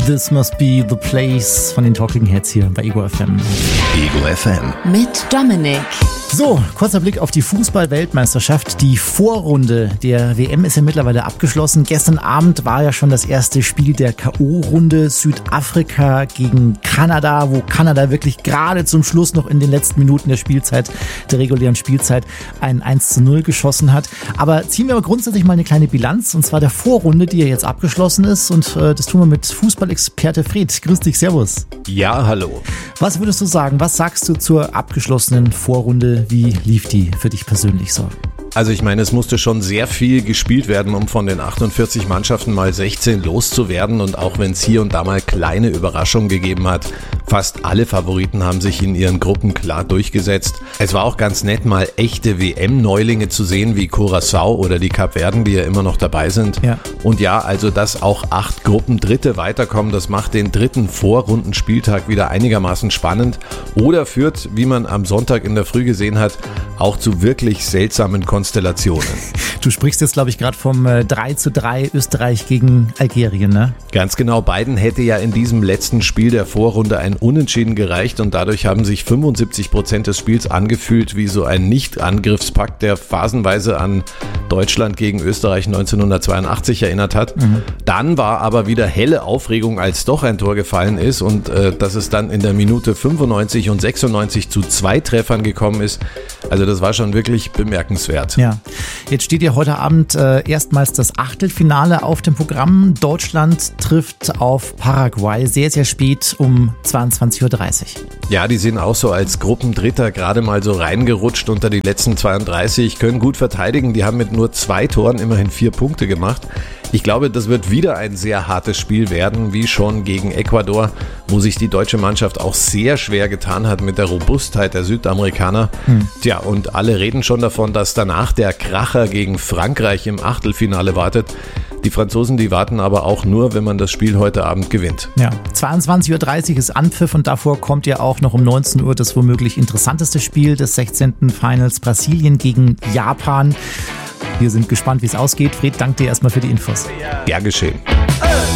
This Must Be The Place von den Talking Heads hier bei Ego FM. Ego FM. Mit Dominik. So, kurzer Blick auf die Fußball-Weltmeisterschaft. Die Vorrunde der WM ist ja mittlerweile abgeschlossen. Gestern Abend war ja schon das erste Spiel der K.O.-Runde. Südafrika gegen Kanada, wo Kanada wirklich gerade zum Schluss noch in den letzten Minuten der Spielzeit, der regulären Spielzeit, ein 1:0 geschossen hat. Aber ziehen wir aber grundsätzlich mal eine kleine Bilanz, und zwar der Vorrunde, die ja jetzt abgeschlossen ist. Und das tun wir mit Fußballexperte Fred. Grüß dich, servus. Ja, hallo. Was würdest du sagen? Was sagst du zur abgeschlossenen Vorrunde? Wie lief die für dich persönlich so? Also ich meine, es musste schon sehr viel gespielt werden, um von den 48 Mannschaften mal 16 loszuwerden. Und auch wenn es hier und da mal kleine Überraschungen gegeben hat, fast alle Favoriten haben sich in ihren Gruppen klar durchgesetzt. Es war auch ganz nett, mal echte WM-Neulinge zu sehen, wie Curaçao oder die Kapverden, die ja immer noch dabei sind. Ja. Und ja, also dass auch 8 Gruppendritte weiterkommen, das macht den dritten Vorrundenspieltag wieder einigermaßen spannend oder führt, wie man am Sonntag in der Früh gesehen hat, auch zu wirklich seltsamen Konstellationen. Du sprichst jetzt, glaube ich, gerade vom 3:3 Österreich gegen Algerien, ne? Ganz genau, beiden hätte ja in diesem letzten Spiel der Vorrunde ein Unentschieden gereicht und dadurch haben sich 75% des Spiels angefühlt wie so ein Nicht-Angriffspakt, der phasenweise an Deutschland gegen Österreich 1982 erinnert hat. Dann war aber wieder helle Aufregung, als doch ein Tor gefallen ist und dass es dann in der Minute 95 und 96 zu 2 Treffern gekommen ist. Also das war schon wirklich bemerkenswert. Ja, jetzt steht ja heute Abend erstmals das Achtelfinale auf dem Programm. Deutschland trifft auf Paraguay sehr, sehr spät um 22:30 Uhr. Ja, die sind auch so als Gruppendritter gerade mal so reingerutscht unter die letzten 32, können gut verteidigen. Die haben mit nur 2 Toren immerhin 4 Punkte gemacht. Ich glaube, das wird wieder ein sehr hartes Spiel werden, wie schon gegen Ecuador, wo sich die deutsche Mannschaft auch sehr schwer getan hat mit der Robustheit der Südamerikaner. Tja, und alle reden schon davon, dass danach der Kracher gegen Frankreich im Achtelfinale wartet. Die Franzosen, die warten aber auch nur, wenn man das Spiel heute Abend gewinnt. Ja, 22:30 Uhr ist Anpfiff und davor kommt ja auch noch um 19 Uhr das womöglich interessanteste Spiel des 16. Finals, Brasilien gegen Japan. Wir sind gespannt, wie es ausgeht. Fred, danke dir erstmal für die Infos. Ja, geschehen.